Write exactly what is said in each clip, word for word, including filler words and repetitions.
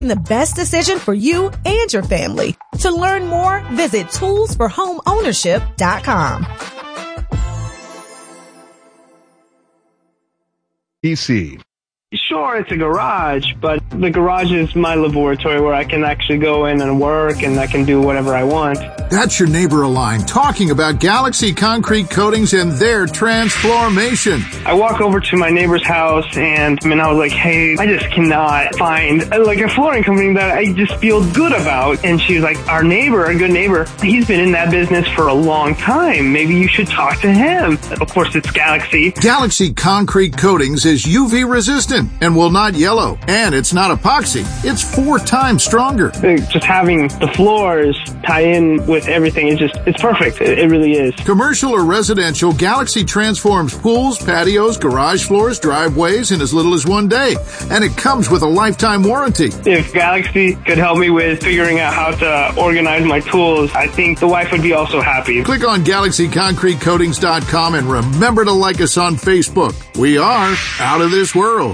The best decision for you and your family. To learn more, visit tools for home ownership dot com. E C. Sure, it's a garage, but the garage is my laboratory where I can actually go in and work and I can do whatever I want. That's your neighbor Align talking about Galaxy Concrete Coatings and their transformation. I walk over to my neighbor's house and, I mean, I was like, hey, I just cannot find like a flooring company that I just feel good about. And she was like, our neighbor, a good neighbor, he's been in that business for a long time. Maybe you should talk to him. Of course, it's Galaxy. Galaxy Concrete Coatings is U V resistant and will not yellow. And it's not epoxy. It's four times stronger. Just having the floors tie in with everything, it's just, it's perfect. It, it really is. Commercial or residential, Galaxy transforms pools, patios, garage floors, driveways in as little as one day. And it comes with a lifetime warranty. If Galaxy could help me with figuring out how to organize my tools, I think the wife would be also happy. Click on Galaxy Concrete Coatings dot com and remember to like us on Facebook. We are out of this world.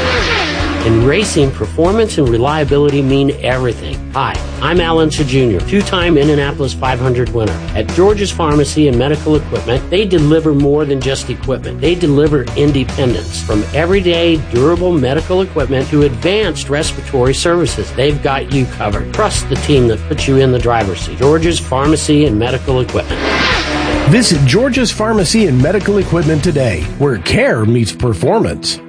In racing, performance and reliability mean everything. Hi, I'm Alan Junior, two-time Indianapolis five hundred winner. At George's Pharmacy and Medical Equipment, they deliver more than just equipment. They deliver independence. From everyday, durable medical equipment to advanced respiratory services, they've got you covered. Trust the team that puts you in the driver's seat. George's Pharmacy and Medical Equipment. Visit George's Pharmacy and Medical Equipment today, where care meets performance.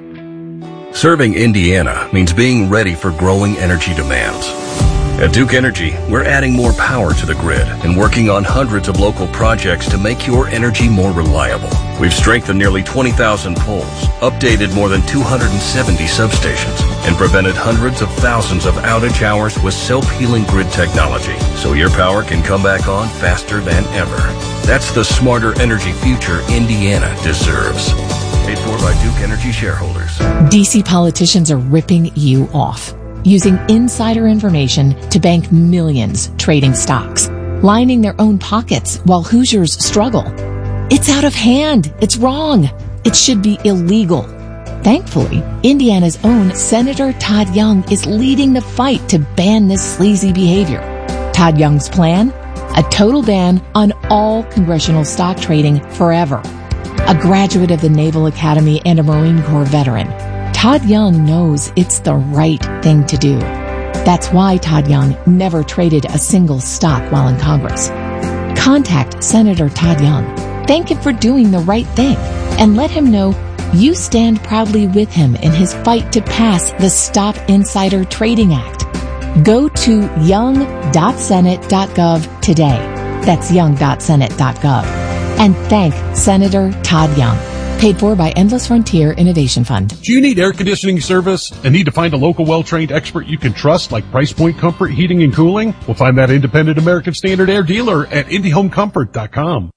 Serving Indiana means being ready for growing energy demands. At Duke Energy, we're adding more power to the grid and working on hundreds of local projects to make your energy more reliable. We've strengthened nearly twenty thousand poles, updated more than two hundred seventy substations, and prevented hundreds of thousands of outage hours with self-healing grid technology, so your power can come back on faster than ever. That's the smarter energy future Indiana deserves. Paid for by Duke Energy shareholders. D C politicians are ripping you off, using insider information to bank millions trading stocks, lining their own pockets while Hoosiers struggle. It's out of hand. It's wrong. It should be illegal. Thankfully, Indiana's own Senator Todd Young is leading the fight to ban this sleazy behavior. Todd Young's plan? A total ban on all congressional stock trading forever. A graduate of the Naval Academy and a Marine Corps veteran, Todd Young knows it's the right thing to do. That's why Todd Young never traded a single stock while in Congress. Contact Senator Todd Young. Thank him for doing the right thing and let him know you stand proudly with him in his fight to pass the Stop Insider Trading Act. Go to young dot senate dot gov today. That's young dot senate dot gov. And thank Senator Todd Young. Paid for by Endless Frontier Innovation Fund. Do you need air conditioning service and need to find a local well-trained expert you can trust like Price Point Comfort Heating and Cooling? We'll find that independent American Standard Air dealer at Indy Home Comfort dot com.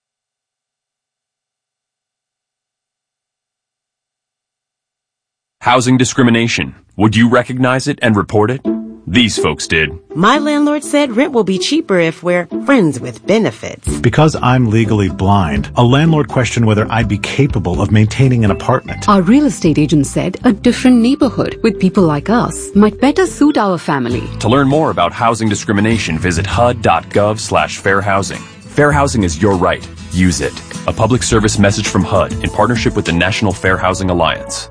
Housing discrimination. Would you recognize it and report it? These folks did. My landlord said rent will be cheaper if we're friends with benefits. Because I'm legally blind, a landlord questioned whether I'd be capable of maintaining an apartment. Our real estate agent said a different neighborhood with people like us might better suit our family. To learn more about housing discrimination, visit H U D dot gov slash fair housing. Fair housing is your right. Use it. A public service message from H U D in partnership with the National Fair Housing Alliance.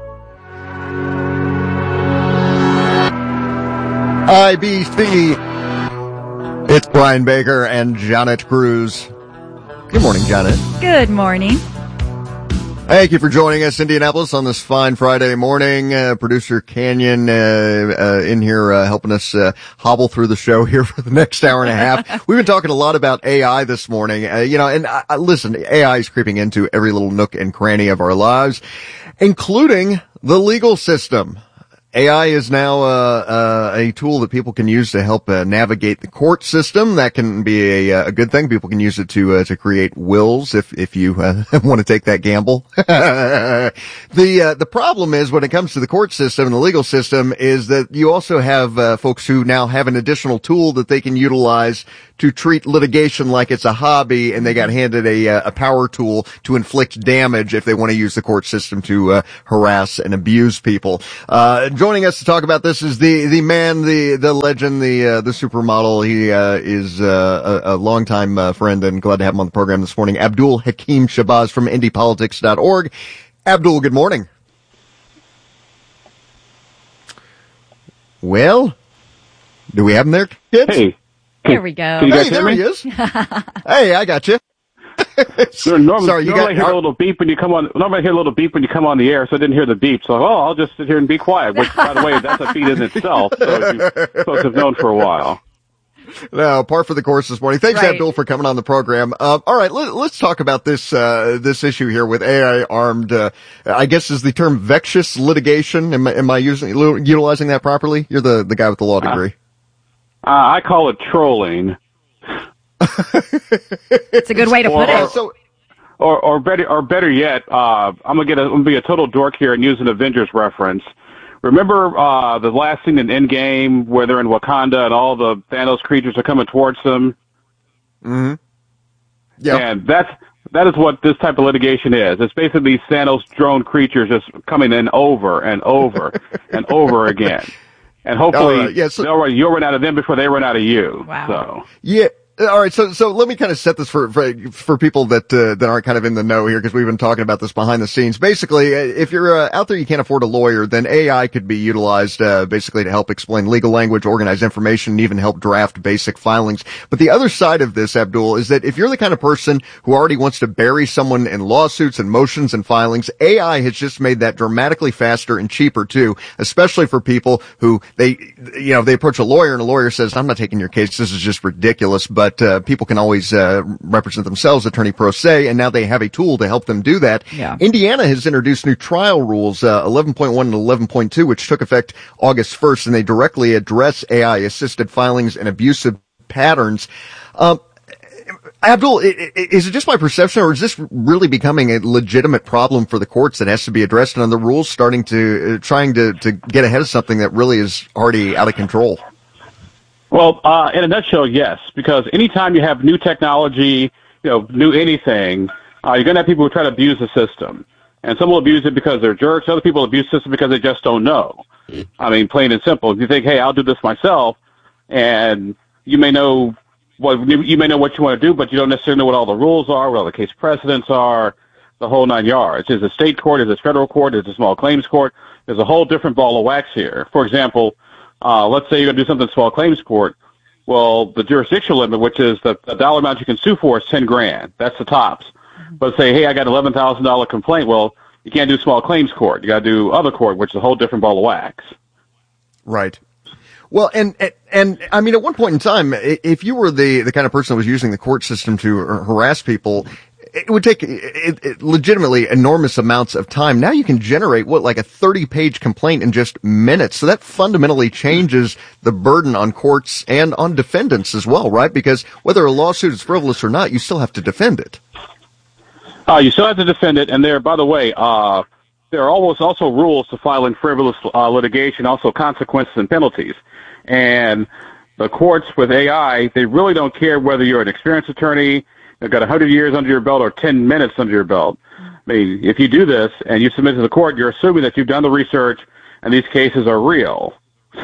I B C. It's Brian Baker and Janet Cruz. Good morning, Janet. Good morning. Thank you for joining us, Indianapolis, on this fine Friday morning. Uh, producer Canyon uh, uh, in here uh, helping us uh, hobble through the show here for the next hour and a half. We've been talking a lot about A I this morning. Uh, you know, and uh, listen, A I is creeping into every little nook and cranny of our lives, including the legal system. A I is now uh, uh, a tool that people can use to help uh, navigate the court system. That can be a, a good thing. People can use it to uh, to create wills if if you uh, want to take that gamble. the uh, the problem is when it comes to the court system and the legal system is that you also have uh, folks who now have an additional tool that they can utilize to treat litigation like it's a hobby, and they got handed a a power tool to inflict damage if they want to use the court system to uh, harass and abuse people. Uh joining us to talk about this is the, the man, the, the legend, the, uh, the supermodel. He, uh, is, uh, a, a longtime, uh, friend, and glad to have him on the program this morning. Abdul Hakim Shabazz from Indy Politics dot org. Abdul, good morning. Well, do we have him there, kids? Hey. There we go. Hey, there he is. Hey, I got you. normally, Sorry, you normally got I hear a little beep when you come on. Normally I hear a little beep when you come on the air, so I didn't hear the beep. So, oh, I'll just sit here and be quiet. Which, by the way, that's a feat in itself. So you folks have known for a while. No, par for the course this morning. Thanks, Right. Abdul, for coming on the program. Uh, all right, let, let's talk about this uh, this issue here with A I-armed. Uh, I guess is the term vexatious litigation. Am, I- am I using utilizing that properly? You're the the guy with the law degree. Uh, I call it trolling. It's a good way to put or, it. So, Or, or better, or better yet, uh, I'm gonna get, a, I'm gonna be a total dork here and use an Avengers reference. Remember uh, the last scene in Endgame where they're in Wakanda and all the Thanos creatures are coming towards them? mm-hmm. Yeah. And that's that is what this type of litigation is. It's basically these Thanos drone creatures just coming in over and over and over again. And hopefully, All right, yeah, so- they'll run, you'll run out of them before they run out of you. Wow. So. Yeah. All right, so so let me kind of set this for for, for people that uh, that aren't kind of in the know here, because we've been talking about this behind the scenes. Basically, uh, if you're uh, out there, you can't afford a lawyer, then A I could be utilized uh, basically to help explain legal language, organize information, and even help draft basic filings. But the other side of this, Abdul, is that if you're the kind of person who already wants to bury someone in lawsuits and motions and filings, A I has just made that dramatically faster and cheaper too, especially for people who they, you know, they approach a lawyer and a lawyer says, "I'm not taking your case. This is just ridiculous." But But uh, people can always uh, represent themselves, attorney pro se, and now they have a tool to help them do that. Yeah. Indiana has introduced new trial rules, uh, eleven point one and eleven point two, which took effect August first, and they directly address A I-assisted filings and abusive patterns. Um, Abdul, is it just my perception, or is this really becoming a legitimate problem for the courts that has to be addressed, and are the rules starting to uh, trying to, to get ahead of something that really is already out of control? Well, uh, in a nutshell, yes, because anytime you have new technology, you know, new anything, uh, you're going to have people who try to abuse the system. And some will abuse it because they're jerks. Other people abuse the system because they just don't know. I mean, plain and simple. If you think, hey, I'll do this myself, and you may know what, you may know what you want to do, but you don't necessarily know what all the rules are, what all the case precedents are, the whole nine yards. Is it a state court? Is it a federal court? Is it a small claims court? There's a whole different ball of wax here. For example, Uh, let's say you're going to do something in small claims court. Well, the jurisdictional limit, which is the, the dollar amount you can sue for, is ten grand. That's the tops. But say, hey, I got an eleven thousand dollars complaint. Well, you can't do small claims court. You got to do other court, which is a whole different ball of wax. Right. Well, and, and, and, I mean, at one point in time, if you were the, the kind of person that was using the court system to harass people, it would take it, it, legitimately enormous amounts of time. Now you can generate, what, like a thirty-page complaint in just minutes. So that fundamentally changes the burden on courts and on defendants as well, right? Because whether a lawsuit is frivolous or not, you still have to defend it. Uh, you still have to defend it. And there, by the way, uh, there are almost also rules to filing frivolous uh, litigation, also consequences and penalties. And the courts with A I, they really don't care whether you're an experienced attorney, you've got one hundred years under your belt, or ten minutes under your belt. I mean, if you do this and you submit to the court, you're assuming that you've done the research and these cases are real.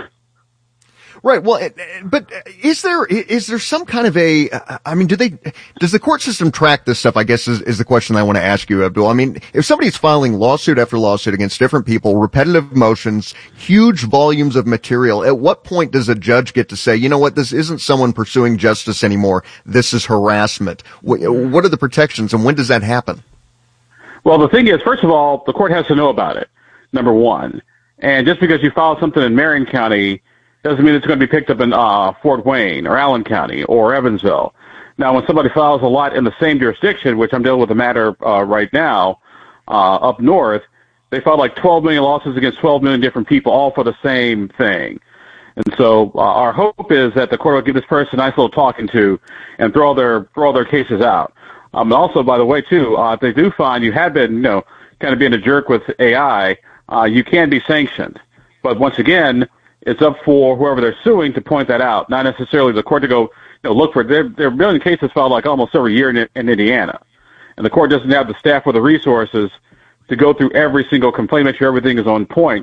Right. Well, but is there, is there some kind of a, I mean, do they, does the court system track this stuff? I guess is, is the question I want to ask you, Abdul. I mean, if somebody's filing lawsuit after lawsuit against different people, repetitive motions, huge volumes of material, at what point does a judge get to say, you know what, this isn't someone pursuing justice anymore. This is harassment. What, what are the protections and when does that happen? Well, the thing is, first of all, the court has to know about it, number one. And just because you filed something in Marion County doesn't mean it's going to be picked up in uh, Fort Wayne or Allen County or Evansville. Now, when somebody files a lot in the same jurisdiction, which I'm dealing with the matter uh, right now, uh, up north, they filed like twelve million lawsuits against twelve million different people, all for the same thing. And so uh, our hope is that the court will give this person a nice little talking to and throw all their throw all their cases out. Um, also, by the way, too, uh, if they do find you have been, you know, kind of being a jerk with A I, uh, you can be sanctioned. But once again, it's up for whoever they're suing to point that out, not necessarily the court to go, you know, look for it. There, there are a million cases filed like almost every year in, in Indiana. And the court doesn't have the staff or the resources to go through every single complaint, make sure everything is on point.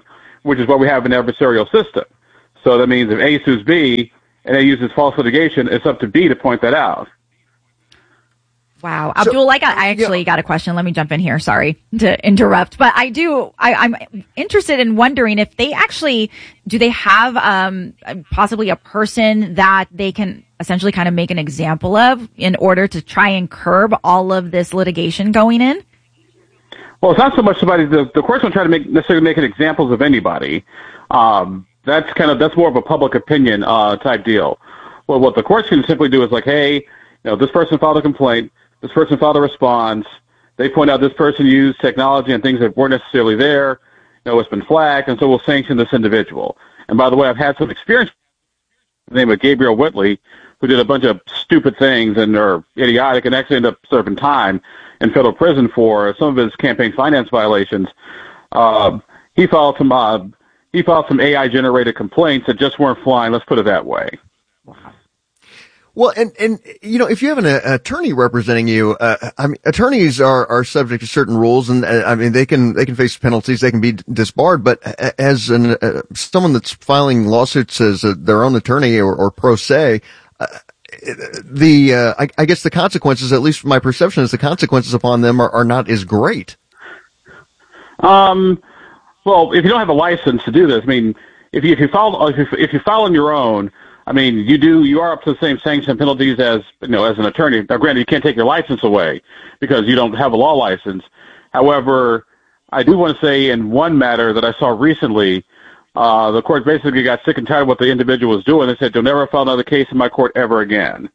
which is what we have in the adversarial system. So that means if A sues B and A uses false litigation, it's up to B to point that out. Wow. So, Abdul, like, I actually yeah. got a question. Let me jump in here. Sorry to interrupt, but I do, I, I'm interested in wondering if they actually, do they have, um, possibly a person that they can essentially kind of make an example of in order to try and curb all of this litigation going in? Well, it's not so much somebody, the, the courts don't try to make, necessarily make examples of anybody. Um, that's kind of, that's more of a public opinion, uh, type deal. Well, what the courts can simply do is like, hey, you know, this person filed a complaint. This person filed a response. They point out this person used technology and things that weren't necessarily there. You know, it's been flagged, and so we'll sanction this individual. And by the way, I've had some experience with the name of Gabriel Whitley, who did a bunch of stupid things and are idiotic and actually ended up serving time in federal prison for some of his campaign finance violations. Uh, he filed some uh, he filed some A I-generated complaints that just weren't flying. Let's put it that way. Well, and, and, you know, if you have an, an attorney representing you, uh, I mean, attorneys are, are subject to certain rules and, uh, I mean, they can, they can face penalties, they can be disbarred, but as an, uh, someone that's filing lawsuits as a, their own attorney or, or pro se, uh, the, uh, I, I guess the consequences, at least my perception is the consequences upon them are, are not as great. Um, well, if you don't have a license to do this, I mean, if you, if you file, if you, if you file on your own, I mean, you do, you are up to the same sanction penalties as, you know, as an attorney. Now, granted, you can't take your license away because you don't have a law license. However, I do want to say in one matter that I saw recently, uh, the court basically got sick and tired of what the individual was doing. They said, you'll never file another case in my court ever again.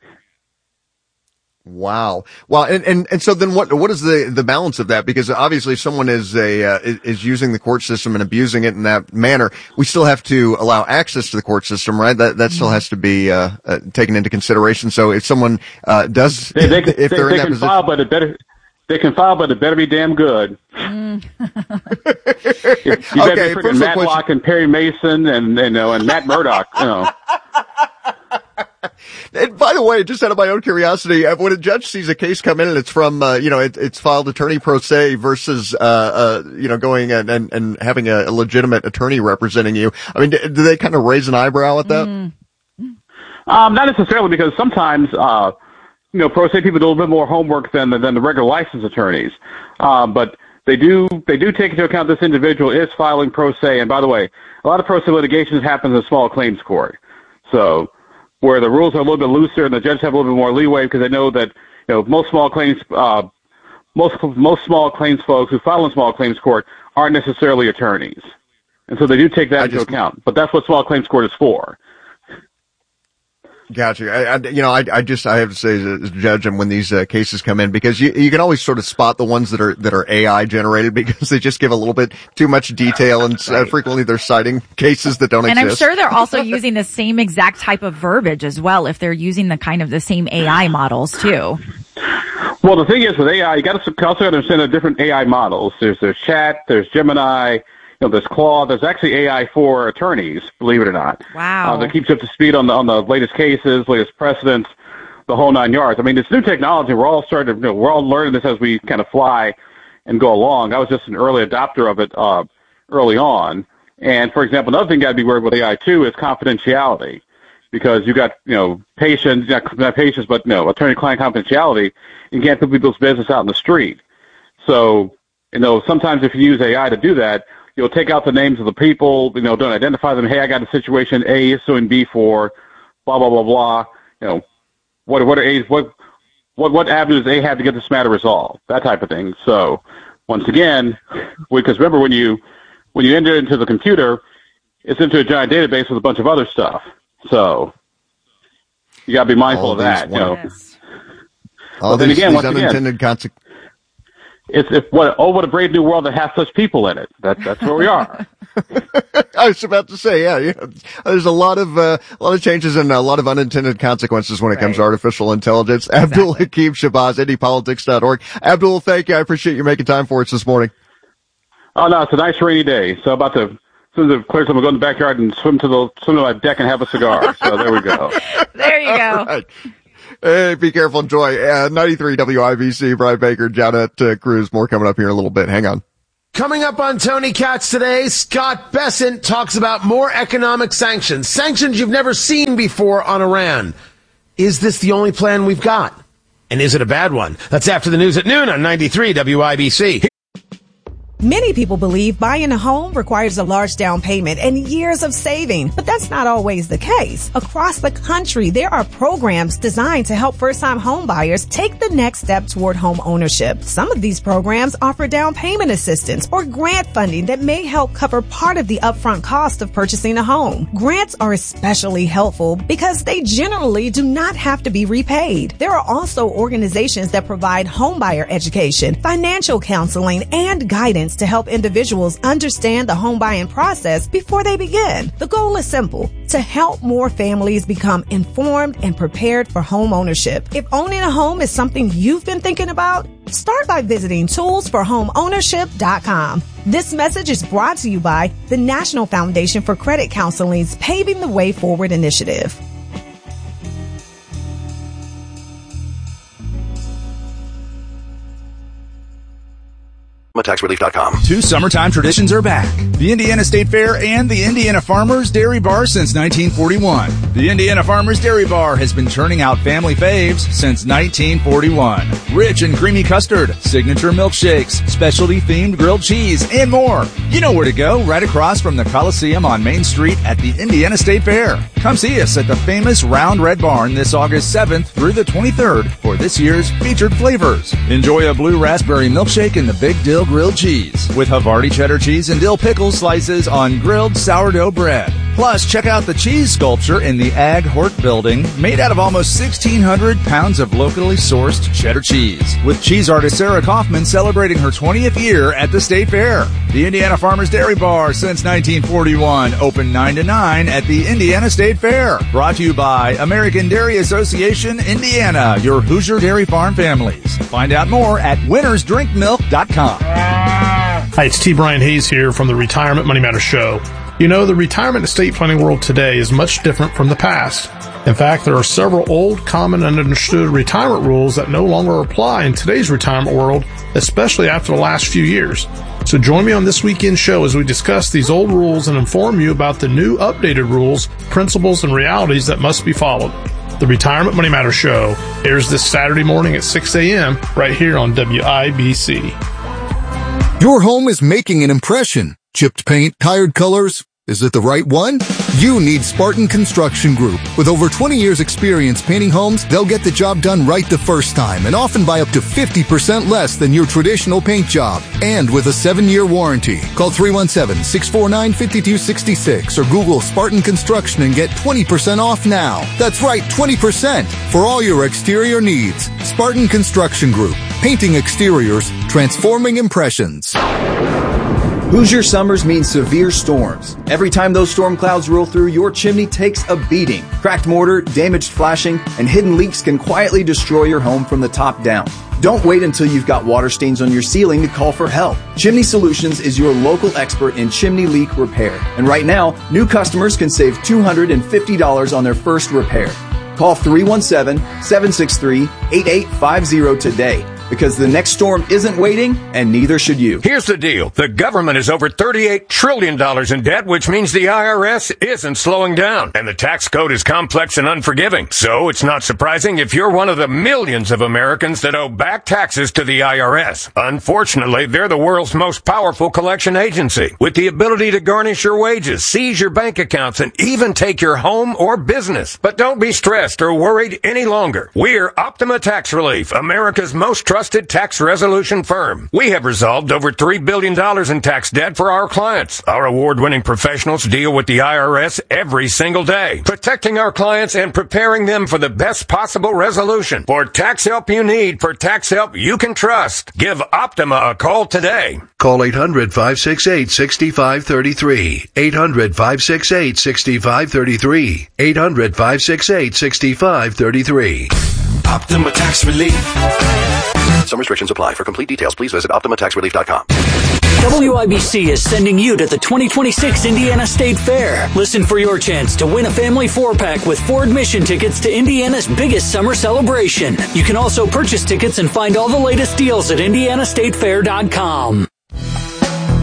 Wow. Well, and, and, and so then what, what is the, the balance of that? Because obviously if someone is a, uh, is using the court system and abusing it in that manner, we still have to allow access to the court system, right? That, that still has to be, uh, uh taken into consideration. So if someone, uh, does, they, they, if they, they're they in that can position. file, but it better, they can file, but it better be damn good. Mm. you, you better okay, be freaking Matt Locke and Perry Mason and, you know, and Matt Murdoch, you know. And by the way, just out of my own curiosity, when a judge sees a case come in and it's from, uh, you know, it, it's filed attorney pro se versus, uh, uh, you know, going and, and, and having a, a legitimate attorney representing you, I mean, do, do they kind of raise an eyebrow at that? Mm. Um, not necessarily, because sometimes, uh, you know, pro se people do a little bit more homework than, than the regular licensed attorneys. Um, but they do, they do take into account this individual is filing pro se. And by the way, a lot of pro se litigations happen in a small claims court. So, where the rules are a little bit looser and the judges have a little bit more leeway because they know that, you know, most small claims, uh, most, most small claims folks who file in small claims court aren't necessarily attorneys. And so they do take that I into just, account. But that's what small claims court is for. Gotcha. I, I, you know, I, I just, I have to say as a, as a judge, and when these uh, cases come in, because you, you can always sort of spot the ones that are, that are A I generated because they just give a little bit too much detail and uh, frequently they're citing cases that don't and exist. And I'm sure they're also using the same exact type of verbiage as well if they're using the kind of the same A I models too. Well, the thing is with A I, you got to also understand the different A I models. There's, there's Chat, there's Gemini, you know, there's Claude. There's actually A I for attorneys, believe it or not. Wow. Uh, that keeps you up to speed on the on the latest cases, latest precedents, the whole nine yards. I mean, it's new technology. We're all starting to, you know, we're all learning this as we kind of fly and go along. I was just an early adopter of it uh, early on. And for example, another thing you got to be worried with A I too is confidentiality, because you got, you know, patients, not, not patients, but you know, attorney-client confidentiality. You can't put people's business out in the street. So, you know, sometimes if you use A I to do that, you'll take out the names of the people, you know, don't identify them. Hey, I got a situation A is suing B for blah, blah, blah, blah. You know, what, what are A's, what, what, what avenues A have to get this matter resolved? That type of thing. So once again, because remember when you, when you enter into the computer, it's into a giant database with a bunch of other stuff. So you gotta be mindful all of that, you know. Yes. All but these, then again, these once unintended consequences. It's, it's what, oh, what a brave new world that has such people in it. That, that's where we are. I was about to say, yeah, yeah. There's a lot of, uh, a lot of changes and a lot of unintended consequences when it right. comes to artificial intelligence. Exactly. Abdul Hakim Shabazz, Indy Politics dot org. Abdul, thank you. I appreciate you making time for us this morning. Oh, no, it's a nice rainy day. So about to, as soon as it clears, I'm going to go in the backyard and swim to the, swim to my deck and have a cigar. So there we go. There you go. Right. Hey, be careful. Enjoy. Uh, ninety-three W I B C, Brian Baker, Janet uh, Cruz. More coming up here in a little bit. Hang on. Coming up on Tony Katz today, Scott Bessent talks about more economic sanctions, sanctions you've never seen before on Iran. Is this the only plan we've got? And is it a bad one? That's after the news at noon on ninety-three W I B C. Many people believe buying a home requires a large down payment and years of saving, but that's not always the case. Across the country, there are programs designed to help first-time home buyers take the next step toward home ownership. Some of these programs offer down payment assistance or grant funding that may help cover part of the upfront cost of purchasing a home. Grants are especially helpful because they generally do not have to be repaid. There are also organizations that provide homebuyer education, financial counseling, and guidance to help individuals understand the home buying process before they begin. The goal is simple: to help more families become informed and prepared for home ownership. If owning a home is something you've been thinking about, start by visiting tools for home ownership dot com. This message is brought to you by the National Foundation for Credit Counseling's Paving the Way Forward initiative. tax relief dot com. Two summertime traditions are back: the Indiana State Fair and the Indiana Farmers Dairy Bar since nineteen forty-one. The Indiana Farmers Dairy Bar has been churning out family faves since nineteen forty-one. Rich and creamy custard, signature milkshakes, specialty-themed grilled cheese, and more. You know where to go, right across from the Coliseum on Main Street at the Indiana State Fair. Come see us at the famous Round Red Barn this August seventh through the twenty-third for this year's featured flavors. Enjoy a blue raspberry milkshake and the Big Dill grilled cheese with Havarti cheddar cheese and dill pickle slices on grilled sourdough bread. Plus, check out the cheese sculpture in the Ag Hort building, made out of almost sixteen hundred pounds of locally sourced cheddar cheese, with cheese artist Sarah Kaufman celebrating her twentieth year at the State Fair. The Indiana Farmers Dairy Bar since nineteen forty-one, open nine to nine at the Indiana State Fair. Brought to you by American Dairy Association, Indiana, your Hoosier Dairy Farm families. Find out more at winners drink milk dot com. Hi, it's T. Brian Hayes here from the Retirement Money Matters Show. You know, the retirement estate planning world today is much different from the past. In fact, there are several old, common, and understood retirement rules that no longer apply in today's retirement world, especially after the last few years. So join me on this weekend show as we discuss these old rules and inform you about the new updated rules, principles, and realities that must be followed. The Retirement Money Matters Show airs this Saturday morning at six a.m. right here on W I B C. Your home is making an impression. Chipped paint, tired colors. Is it the right one? You need Spartan Construction Group. With over twenty years experience painting homes, they'll get the job done right the first time and often by up to fifty percent less than your traditional paint job. And with a seven-year warranty. Call three one seven, six four nine, five two six six or Google Spartan Construction and get twenty percent off now. That's right, twenty percent for all your exterior needs. Spartan Construction Group. Painting exteriors, transforming impressions. Hoosier summers mean severe storms. Every time those storm clouds roll through, your chimney takes a beating. Cracked mortar, damaged flashing, and hidden leaks can quietly destroy your home from the top down. Don't wait until you've got water stains on your ceiling to call for help. Chimney Solutions is your local expert in chimney leak repair. And right now, new customers can save two hundred fifty dollars on their first repair. Call three one seven, seven six three, eight eight five zero today. Because the next storm isn't waiting, and neither should you. Here's the deal. The government is over thirty-eight trillion dollars in debt, which means the I R S isn't slowing down. And the tax code is complex and unforgiving. So it's not surprising if you're one of the millions of Americans that owe back taxes to the I R S. Unfortunately, they're the world's most powerful collection agency, with the ability to garnish your wages, seize your bank accounts, and even take your home or business. But don't be stressed or worried any longer. We're Optima Tax Relief, America's most trusted trusted tax resolution firm. We have resolved over three billion dollars in tax debt for our clients. Our award-winning professionals deal with the I R S every single day, protecting our clients and preparing them for the best possible resolution. For tax help you need, for tax help you can trust, give Optima a call today. Call eight hundred, five six eight, six five three three. eight hundred, five six eight, six five three three. eight hundred, five six eight, six five three three. Optima Tax Relief. Some restrictions apply. For complete details, please visit optima tax relief dot com. W I B C is sending you to the twenty twenty-six Indiana State Fair. Listen for your chance to win a family four-pack with four admission tickets to Indiana's biggest summer celebration. You can also purchase tickets and find all the latest deals at indiana state fair dot com.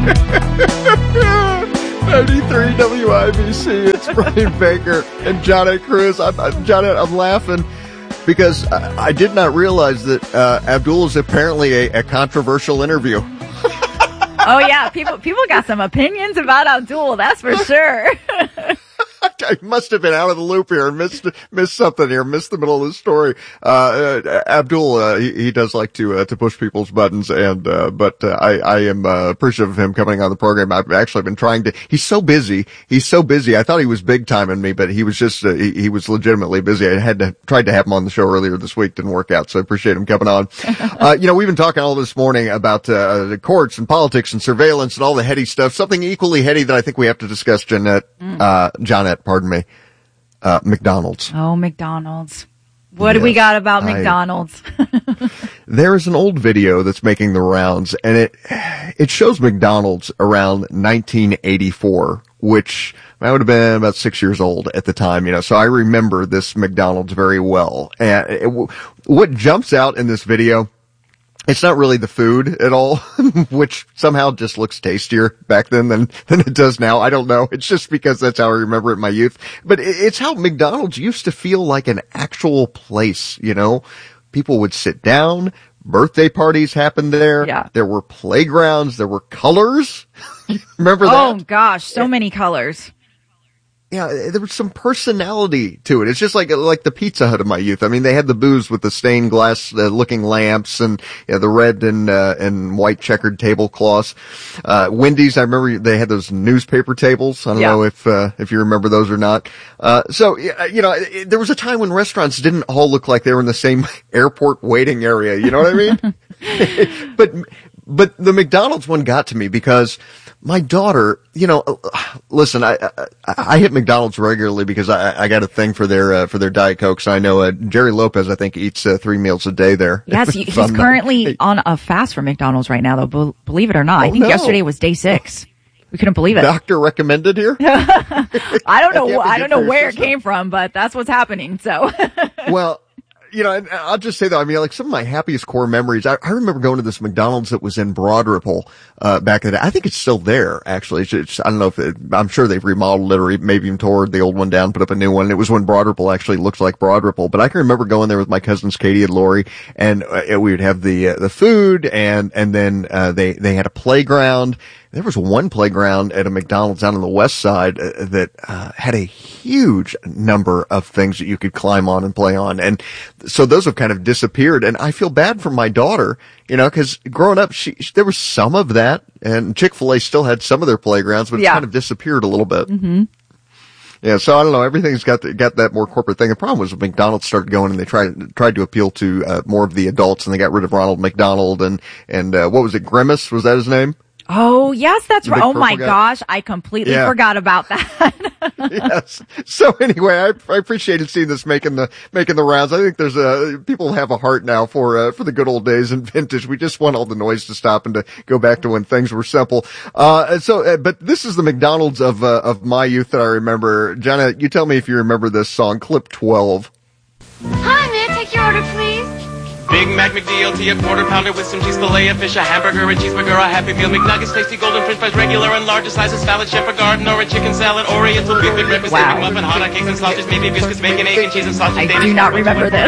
ninety-three W I B C. It's Brian Baker and John Cruz. I'm, I'm John. I'm laughing because I, I did not realize that uh, Abdul is apparently a, a controversial interview. Oh yeah, people people got some opinions about Abdul. That's for sure. I must have been out of the loop here and missed missed something here, missed the middle of the story. Uh, uh Abdul, uh, he, he does like to uh, to push people's buttons, and uh, but uh, I I am uh, appreciative of him coming on the program. I've actually been trying to. He's so busy. He's so busy. I thought he was big timing me, but he was just uh, he, he was legitimately busy. I had to tried to have him on the show earlier this week, didn't work out. So I appreciate him coming on. uh, you know, we've been talking all this morning about uh, the courts and politics and surveillance and all the heady stuff. Something equally heady that I think we have to discuss, Jeanette, mm. uh, Johnette. Pardon me. Uh, McDonald's. Oh, McDonald's. What yes, do we got about I, McDonald's? There is an old video that's making the rounds, and it it shows McDonald's around nineteen eighty-four, which I would have been about six years old at the time, you know, so I remember this McDonald's very well. And it, what jumps out in this video, it's not really the food at all, which somehow just looks tastier back then than, than it does now. I don't know. It's just because that's how I remember it in my youth. But it's how McDonald's used to feel like an actual place, you know. People would sit down. Birthday parties happened there. Yeah. There were playgrounds. There were colors. Remember that? Oh, gosh. So many colors. Yeah, there was some personality to it. It's just like like the Pizza Hut of my youth. I mean, they had the booths with the stained glass uh, looking lamps and you know, the red and uh, and white checkered tablecloths. Uh, Wendy's, I remember they had those newspaper tables. I don't yeah. know if uh, if you remember those or not. Uh, so you know, it, there was a time when restaurants didn't all look like they were in the same airport waiting area. You know what I mean? but but the McDonald's one got to me because my daughter, you know, listen, I, I, I hit McDonald's regularly because I, I got a thing for their, uh, for their Diet Cokes. I know, uh, Jerry Lopez, I think, eats, uh, three meals a day there. Yes, he's currently not. on a fast for McDonald's right now, though, be- believe it or not. Oh, I think no. yesterday was day six. We couldn't believe it. Doctor recommended here? I don't know, I don't know where it came from, but that's what's happening, so. Well, you know, and I'll just say though, I mean, like some of my happiest core memories, I, I remember going to this McDonald's that was in Broad Ripple, uh, back in the day. I think it's still there, actually. It's, it's I don't know if it, I'm sure they've remodeled it or maybe even tore the old one down, put up a new one. It was when Broad Ripple actually looked like Broad Ripple. But I can remember going there with my cousins Katie and Lori, and uh, we would have the, uh, the food and, and then, uh, they, they had a playground. There was one playground at a McDonald's out on the west side uh, that uh, had a huge number of things that you could climb on and play on. And so those have kind of disappeared. And I feel bad for my daughter, you know, because growing up, she, she there was some of that. And Chick-fil-A still had some of their playgrounds, but yeah. It's kind of disappeared a little bit. Mm-hmm. Yeah, so I don't know. Everything's got the, got that more corporate thing. The problem was when McDonald's started going and they tried tried to appeal to uh, more of the adults, and they got rid of Ronald McDonald and and uh, what was it? Grimace, was that his name? Oh, yes, that's right. Oh, my guy. gosh. I completely yeah. forgot about that. Yes. So anyway, I, I appreciated seeing this making the, making the rounds. I think there's a, people have a heart now for, uh, for the good old days and vintage. We just want all the noise to stop and to go back to when things were simple. Uh, so, uh, but this is the McDonald's of, uh, of my youth that I remember. Jenna, you tell me if you remember this song, clip twelve. Hi, may I take your order, please? Big Mac, McDLT, a quarter pounder with some cheese, filet of fish, a hamburger, a cheeseburger, a Happy Meal, McNuggets, tasty golden french fries, regular and larger slices, salad, chef, a garden, or a chicken salad, oriental, beef and breakfast, wow. muffin, hot dog cakes and sausage, maybe biscuits, bacon, egg and cheese and sausage. I do not remember this.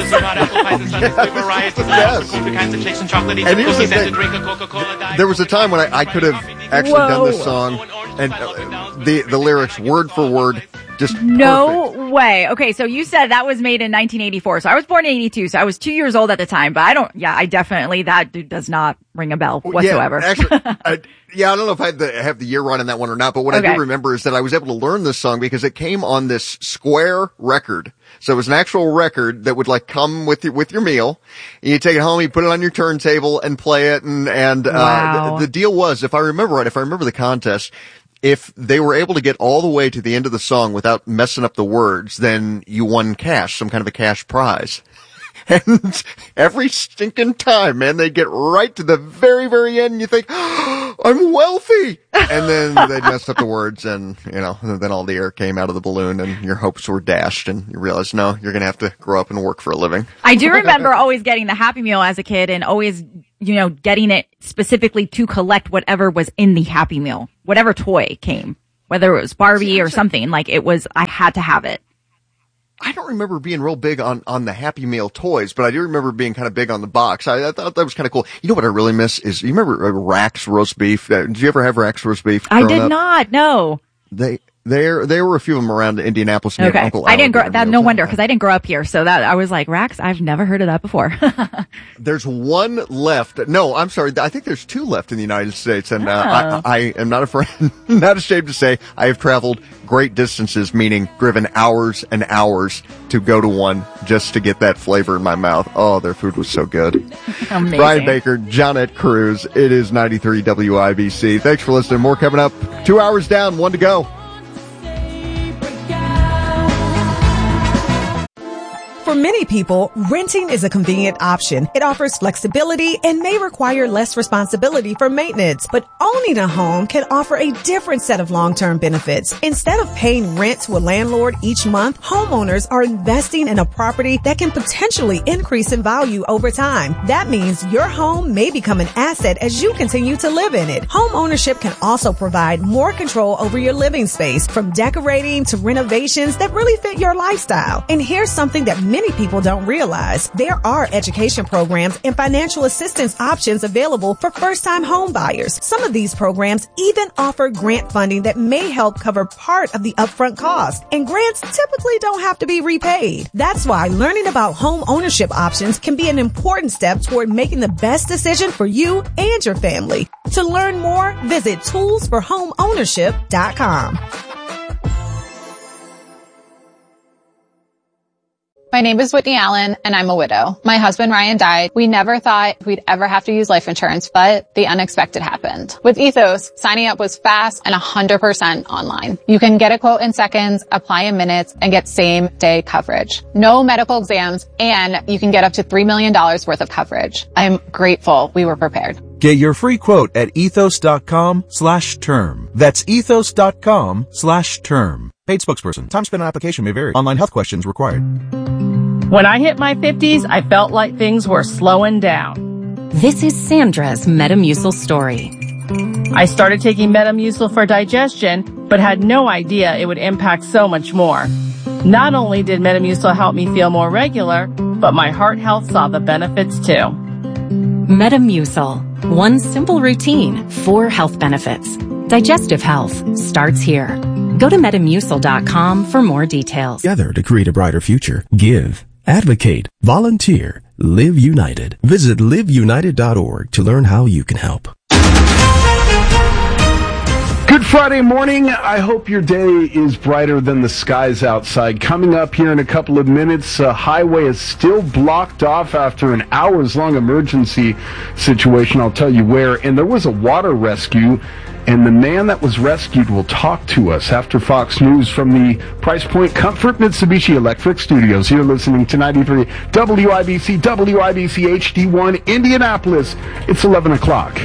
There was a time when I, I could have actually Whoa. done this song, and uh, the the lyrics word for word. Just no perfect. way. Okay, so you said that was made in nineteen eighty-four. So I was born in eighty-two, so I was two years old at the time. But I don't, yeah, I definitely, that does not ring a bell whatsoever. Yeah, actually, I, yeah, I don't know if I have the, have the year run in that one or not, but what okay. I do remember is that I was able to learn this song because it came on this square record. So it was an actual record that would like come with your, with your meal. And you take it home, you put it on your turntable and play it. And, and, wow. uh, the, the deal was, if I remember right, if I remember the contest, if they were able to get all the way to the end of the song without messing up the words, then you won cash, some kind of a cash prize. And every stinking time, man, they get right to the very, very end and you think, oh, I'm wealthy. And then they messed up the words and, you know, then all the air came out of the balloon and your hopes were dashed and you realize, no, you're going to have to grow up and work for a living. I do remember always getting the Happy Meal as a kid and always you know, getting it specifically to collect whatever was in the Happy Meal, whatever toy came, whether it was Barbie or something. Like it was, I had to have it. I don't remember being real big on, on the Happy Meal toys, but I do remember being kind of big on the box. I, I thought that was kind of cool. You know what I really miss is, you remember uh, Rax roast beef? Uh, did you ever have Rax roast beef? I did up? not, no. They, there, there were a few of them around Indianapolis near Okay. Uncle I didn't grow, that, no meals. wonder, because I didn't grow up here. So that, I was like, Rax, I've never heard of that before. There's one left. No, I'm sorry. I think there's two left in the United States, and uh, Oh. I, I am not afraid, not ashamed to say I have traveled great distances, meaning driven hours and hours to go to one just to get that flavor in my mouth. Oh, their food was so good. Amazing. Brian Baker, Johnette Cruz. It is ninety-three W I B C. Thanks for listening. More coming up. Two hours down, one to go. For many people, renting is a convenient option. It offers flexibility and may require less responsibility for maintenance. But owning a home can offer a different set of long-term benefits. Instead of paying rent to a landlord each month, homeowners are investing in a property that can potentially increase in value over time. That means your home may become an asset as you continue to live in it. Home ownership can also provide more control over your living space, from decorating to renovations that really fit your lifestyle. And here's something that many people don't realize. There are education programs and financial assistance options available for first-time home buyers. Some of these programs even offer grant funding that may help cover part of the upfront cost. And grants typically don't have to be repaid. That's why learning about home ownership options can be an important step toward making the best decision for you and your family. To learn more, visit tools for home ownership dot com. My name is Whitney Allen, and I'm a widow. My husband, Ryan, died. We never thought we'd ever have to use life insurance, but the unexpected happened. With Ethos, signing up was fast and one hundred percent online. You can get a quote in seconds, apply in minutes, and get same-day coverage. No medical exams, and you can get up to three million dollars worth of coverage. I'm grateful we were prepared. Get your free quote at ethos.com slash term. That's ethos.com slash term. Paid spokesperson. Time spent on application may vary. Online health questions required. When I hit my fifties, I felt like things were slowing down. This is Sandra's Metamucil story. I started taking Metamucil for digestion, but had no idea it would impact so much more. Not only did Metamucil help me feel more regular, but my heart health saw the benefits too. Metamucil. One simple routine, four health benefits. Digestive health starts here. Go to metamucil dot com for more details. Together to create a brighter future. Give, advocate, volunteer, live united. Visit live united dot org to learn how you can help. Good Friday morning. I hope your day is brighter than the skies outside. Coming up here in a couple of minutes, a highway is still blocked off after an hours-long emergency situation. I'll tell you where. And there was a water rescue, and the man that was rescued will talk to us after Fox News from the Price Point Comfort Mitsubishi Electric Studios. You're listening to ninety-three W I B C, W I B C H D one, Indianapolis. It's eleven o'clock.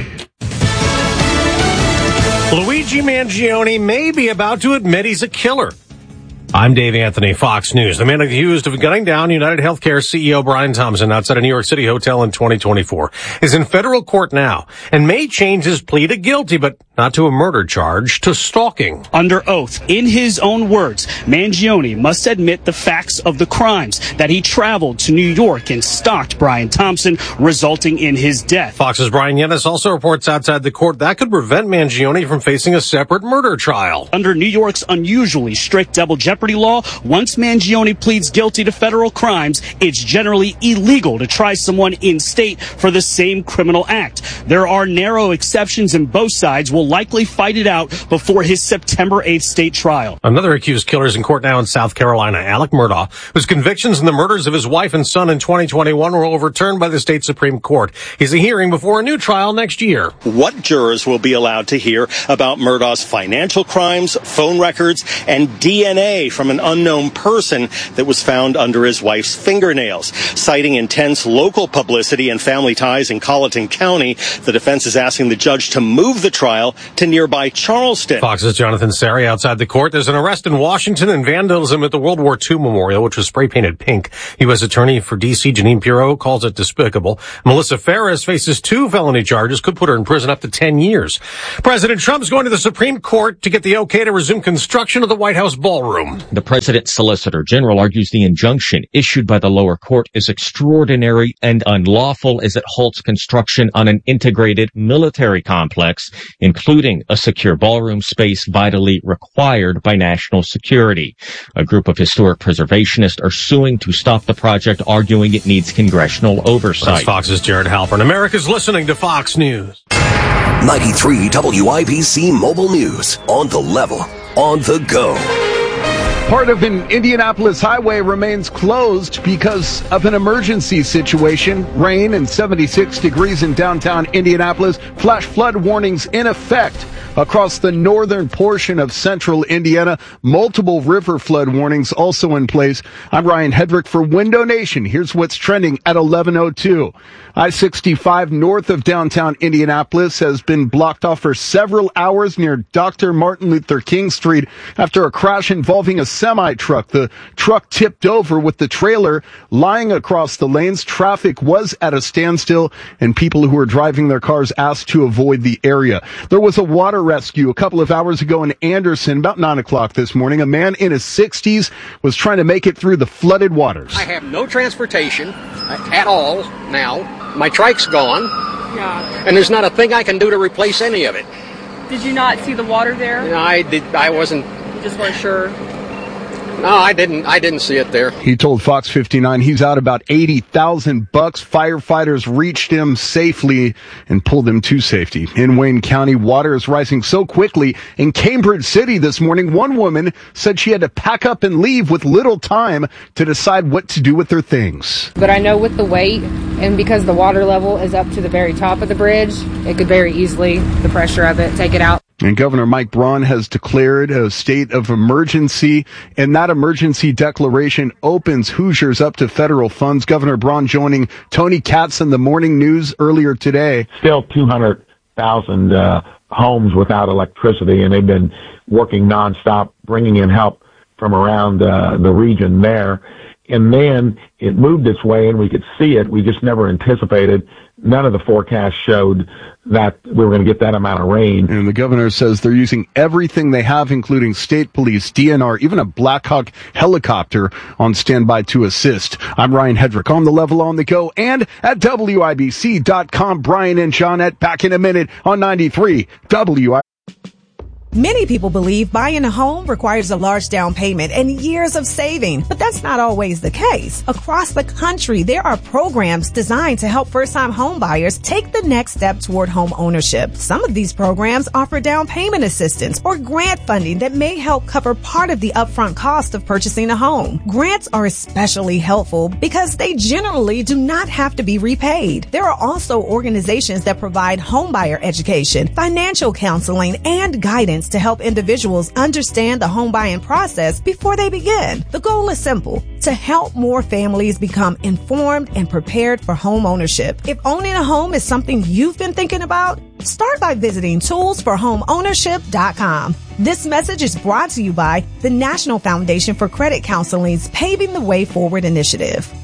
Luigi Mangione may be about to admit he's a killer. I'm Dave Anthony, Fox News. The man accused of gunning down United Healthcare C E O Brian Thompson outside a New York City hotel in twenty twenty-four is in federal court now and may change his plea to guilty, but not to a murder charge, to stalking. Under oath, in his own words, Mangione must admit the facts of the crimes, that he traveled to New York and stalked Brian Thompson, resulting in his death. Fox's Brian Yennis also reports outside the court that could prevent Mangione from facing a separate murder trial. Under New York's unusually strict double jeopardy law, once Mangione pleads guilty to federal crimes, it's generally illegal to try someone in state for the same criminal act. There are narrow exceptions, and both sides will likely fight it out before his September eighth state trial. Another accused killer is in court now in South Carolina, Alec Murdaugh, whose convictions in the murders of his wife and son in twenty twenty-one were overturned by the state Supreme Court. He's a hearing before a new trial next year. What jurors will be allowed to hear about Murdaugh's financial crimes, phone records, and D N A from an unknown person that was found under his wife's fingernails? Citing intense local publicity and family ties in Colleton County, the defense is asking the judge to move the trial now to nearby Charleston. Fox's Jonathan Sari outside the court. There's an arrest in Washington and vandalism at the World War Two Memorial, which was spray painted pink. U S Attorney for D C Jeanine Pirro calls it despicable. Melissa Ferris faces two felony charges, could put her in prison up to ten years. President Trump's going to the Supreme Court to get the okay to resume construction of the White House ballroom. The president's solicitor general argues the injunction issued by the lower court is extraordinary and unlawful as it halts construction on an integrated military complex, including a secure ballroom space vitally required by national security. A group of historic preservationists are suing to stop the project, arguing it needs congressional oversight. That's Fox's Jared Halpern. America's listening to Fox News. ninety-three W I B C Mobile News. On the level. On the go. Part of an Indianapolis highway remains closed because of an emergency situation. Rain and seventy-six degrees in downtown Indianapolis. Flash flood warnings in effect across the northern portion of central Indiana. Multiple river flood warnings also in place. I'm Ryan Hedrick for Window Nation. Here's what's trending at eleven oh two. I sixty-five north of downtown Indianapolis has been blocked off for several hours near Doctor Martin Luther King Street after a crash involving a semi-truck. The truck tipped over with the trailer lying across the lanes. Traffic was at a standstill, and people who were driving their cars asked to avoid the area. There was a water rescue a couple of hours ago in Anderson, about nine o'clock this morning. A man in his sixties was trying to make it through the flooded waters. I have no transportation at all now. My trike's gone. Yeah. And there's not a thing I can do to replace any of it. Did you not see the water there? No, I did. I wasn't. You just weren't sure? No, I didn't. I didn't see it there. He told Fox fifty-nine he's out about eighty thousand bucks. Firefighters reached him safely and pulled him to safety. In Wayne County, water is rising so quickly. In Cambridge City this morning, one woman said she had to pack up and leave with little time to decide what to do with her things. But I know with the weight and because the water level is up to the very top of the bridge, it could very easily, the pressure of it, take it out. And Governor Mike Braun has declared a state of emergency, and that emergency declaration opens Hoosiers up to federal funds. Governor Braun joining Tony Katz in the Morning News earlier today. Still two hundred thousand uh, homes without electricity, and they've been working nonstop, bringing in help from around uh, the region there. And then it moved its way, and we could see it. We just never anticipated. None of the forecasts showed that we were going to get that amount of rain. And the governor says they're using everything they have, including state police, D N R, even a Black Hawk helicopter on standby to assist. I'm Ryan Hedrick on the level, on the go, and at W I B C dot com. Brian and Jeanette back in a minute on ninety-three W I B C. Many people believe buying a home requires a large down payment and years of saving, but that's not always the case. Across the country, there are programs designed to help first-time home buyers take the next step toward home ownership. Some of these programs offer down payment assistance or grant funding that may help cover part of the upfront cost of purchasing a home. Grants are especially helpful because they generally do not have to be repaid. There are also organizations that provide homebuyer education, financial counseling, and guidance to help individuals understand the home buying process before they begin. The goal is simple: to help more families become informed and prepared for home ownership. If owning a home is something you've been thinking about, start by visiting tools for home ownership dot com. This message is brought to you by the National Foundation for Credit Counseling's Paving the Way Forward initiative.